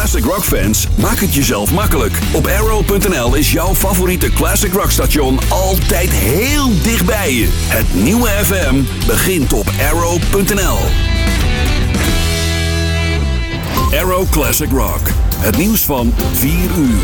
classic rock fans, maak het jezelf makkelijk. Op Arrow.nl is jouw favoriete classic rock station altijd heel dichtbij je. Het nieuwe FM begint op Arrow.nl. Arrow Classic Rock. Het nieuws van 4 uur.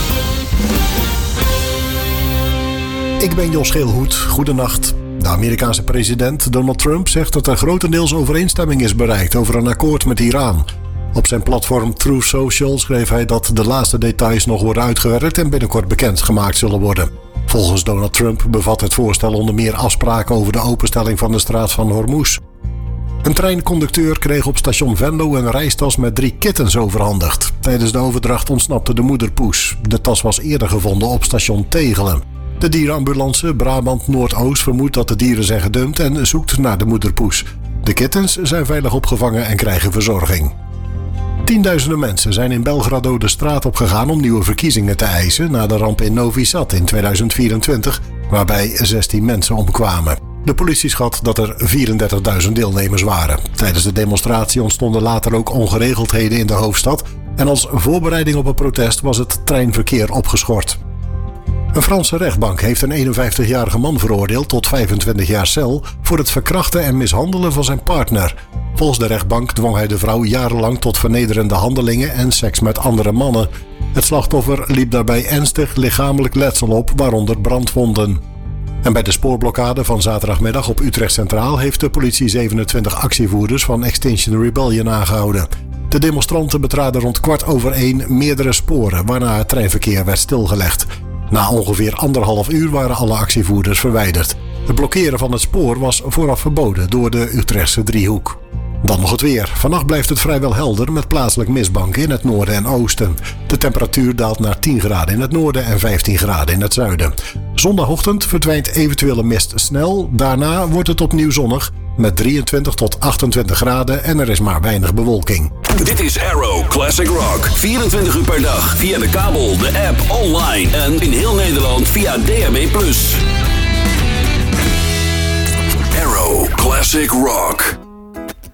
Ik ben Jos Geelhoed. Goedenacht. De Amerikaanse president Donald Trump zegt dat er grotendeels overeenstemming is bereikt over een akkoord met Iran. Op zijn platform Truth Social schreef hij dat de laatste details nog worden uitgewerkt en binnenkort bekendgemaakt zullen worden. Volgens Donald Trump bevat het voorstel onder meer afspraken over de openstelling van de straat van Hormuz. Een treinconducteur kreeg op station Venlo een reistas met 3 kittens overhandigd. Tijdens de overdracht ontsnapte de moederpoes. De tas was eerder gevonden op station Tegelen. De dierenambulance Brabant Noordoost vermoedt dat de dieren zijn gedumpt en zoekt naar de moederpoes. De kittens zijn veilig opgevangen en krijgen verzorging. Tienduizenden mensen zijn in Belgrado de straat op gegaan om nieuwe verkiezingen te eisen na de ramp in Novi Sad in 2024, waarbij 16 mensen omkwamen. De politie schat dat er 34.000 deelnemers waren. Tijdens de demonstratie ontstonden later ook ongeregeldheden in de hoofdstad en als voorbereiding op een protest was het treinverkeer opgeschort. Een Franse rechtbank heeft een 51-jarige man veroordeeld tot 25 jaar cel voor het verkrachten en mishandelen van zijn partner. Volgens de rechtbank dwong hij de vrouw jarenlang tot vernederende handelingen en seks met andere mannen. Het slachtoffer liep daarbij ernstig lichamelijk letsel op, waaronder brandwonden. En bij de spoorblokkade van zaterdagmiddag op Utrecht Centraal heeft de politie 27 actievoerders van Extinction Rebellion aangehouden. De demonstranten betraden rond 1:15 meerdere sporen, waarna het treinverkeer werd stilgelegd. Na ongeveer 1,5 uur waren alle actievoerders verwijderd. Het blokkeren van het spoor was vooraf verboden door de Utrechtse driehoek. Dan nog het weer. Vannacht blijft het vrijwel helder met plaatselijk mistbanken in het noorden en oosten. De temperatuur daalt naar 10 graden in het noorden en 15 graden in het zuiden. Zondagochtend verdwijnt eventuele mist snel. Daarna wordt het opnieuw zonnig met 23 tot 28 graden en er is maar weinig bewolking. Dit is Arrow Classic Rock. 24 uur per dag via de kabel, de app, online en in heel Nederland via DAB+. Arrow Classic Rock.